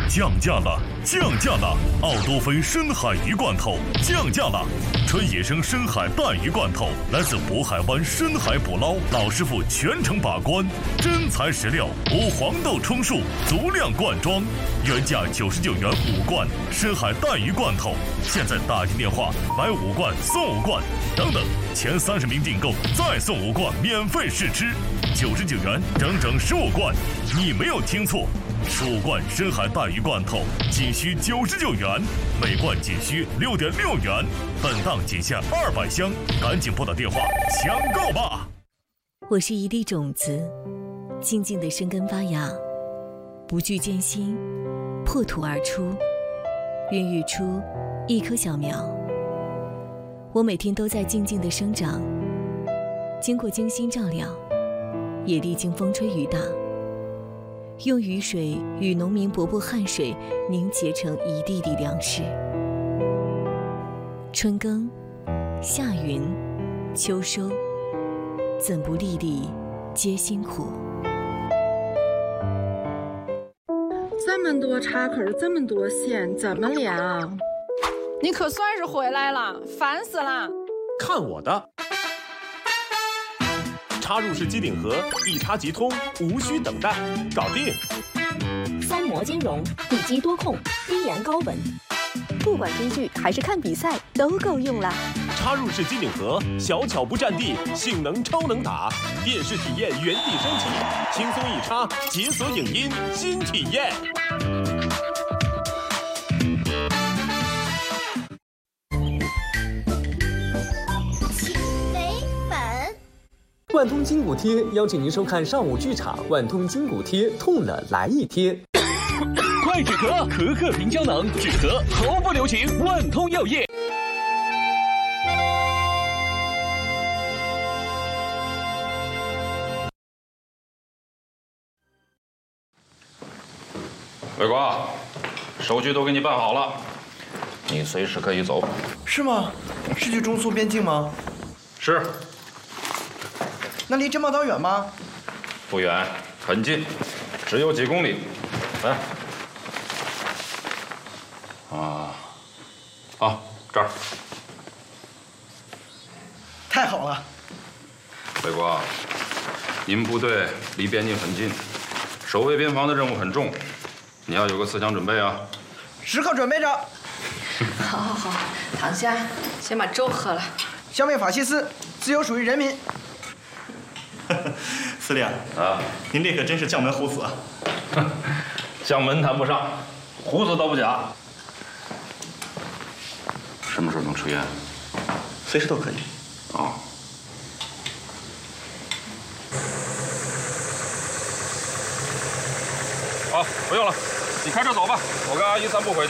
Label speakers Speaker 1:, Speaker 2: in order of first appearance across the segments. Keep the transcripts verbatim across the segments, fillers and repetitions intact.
Speaker 1: 降价了，降价了！奥多菲深海鱼罐头降价了，纯野生深海带鱼罐头，来自渤海湾深海捕捞，老师傅全程把关，真材实料，无黄豆充数，足量灌装，原价九十九元五罐深海带鱼罐头，现在打进电话买五罐送五罐，等等，前三十名订购再送五罐免费试吃，九十九元整整十五罐，你没有听错。十五罐深海带鱼罐头仅需九十九元，每罐仅需六点六元，本档仅限二百箱，赶紧拨打电话抢购吧！
Speaker 2: 我是一粒种子，静静的生根发芽，不惧艰辛，破土而出，孕育出一棵小苗。我每天都在静静的生长，经过精心照料，也历经风吹雨打。用雨水与农民伯伯汗水凝结成一地地粮食。春耕、夏耘、秋收，怎不粒粒皆辛苦？
Speaker 3: 这么多插口，这么多线，怎么量？
Speaker 4: 你可算是回来了，烦死了！
Speaker 5: 看我的！插入式机顶盒，一插即通，无需等待，搞定。
Speaker 6: 三模兼容，地基多控，低盐高温，不管追剧还是看比赛都够用啦。
Speaker 5: 插入式机顶盒，小巧不占地，性能超能打，电视体验原地升级，轻松一插，解锁影音新体验。
Speaker 7: 万通筋骨贴邀请您收看上午剧场，万通筋骨贴痛了来一贴。
Speaker 8: 快止咳，可可平胶囊止咳毫不留情，万通药业。
Speaker 9: 伟国，手续都给你办好了，你随时可以走。
Speaker 10: 是吗？是去中苏边境吗？
Speaker 9: 是。
Speaker 10: 那离珍宝岛远吗？
Speaker 9: 不远，很近，只有几公里。来，啊，好，这儿。
Speaker 10: 太好了。
Speaker 9: 伟国，你们部队离边境很近，守卫边防的任务很重，你要有个思想准备啊。
Speaker 10: 时刻准备着。
Speaker 4: 好好好，躺下，先把粥喝了。
Speaker 10: 消灭法西斯，自由属于人民。
Speaker 11: 司令啊，您这可真是将门虎子啊！
Speaker 9: 将门谈不上，虎子倒不假。什么时候能出院？
Speaker 11: 随时都可以。
Speaker 9: 哦。好，不用了，你开车走吧，我跟阿姨散步回去。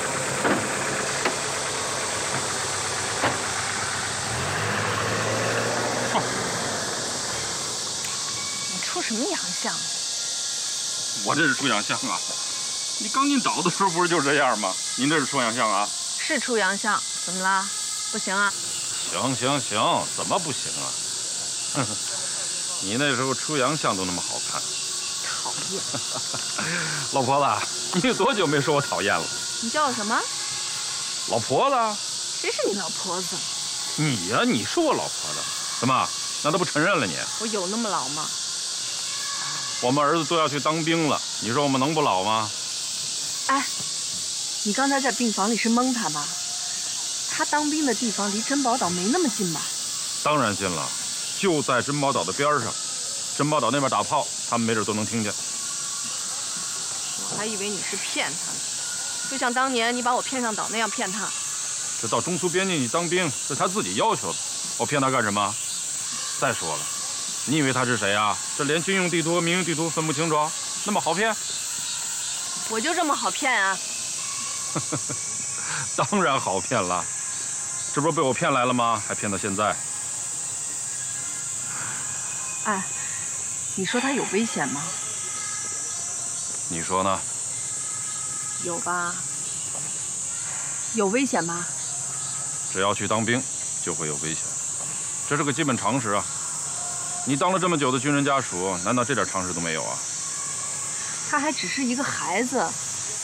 Speaker 4: 出什么洋相？
Speaker 9: 我这是出洋相啊！你刚进岛的时候不是就这样吗？您这是出洋相啊？
Speaker 4: 是出洋相，怎么了？不行啊？
Speaker 9: 行行行，怎么不行啊？哼哼，你那时候出洋相都那么好看。
Speaker 4: 讨厌！
Speaker 9: 老婆子，你有多久没说我讨厌了？
Speaker 4: 你叫我什么？
Speaker 9: 老婆子。
Speaker 4: 谁是你老婆子？
Speaker 9: 你呀、啊，你是我老婆子。怎么？那都不承认了你？
Speaker 4: 我有那么老吗？
Speaker 9: 我们儿子都要去当兵了，你说我们能不老吗？
Speaker 4: 哎，你刚才在病房里是蒙他吧？他当兵的地方离珍宝岛没那么近吧？
Speaker 9: 当然近了，就在珍宝岛的边上。珍宝岛那边打炮，他们没准都能听见。
Speaker 4: 我还以为你是骗他呢，就像当年你把我骗上岛那样骗他。
Speaker 9: 这到中苏边境去当兵是他自己要求的，我骗他干什么？再说了。你以为他是谁啊？这连军用地图和民用地图分不清楚，那么好骗？
Speaker 4: 我就这么好骗啊？
Speaker 9: 当然好骗了，这不是被我骗来了吗？还骗到现在。
Speaker 4: 哎，你说他有危险吗？
Speaker 9: 你说呢？
Speaker 4: 有吧？有危险吗？
Speaker 9: 只要去当兵，就会有危险，这是个基本常识啊。你当了这么久的军人家属，难道这点常识都没有啊？
Speaker 4: 他还只是一个孩子，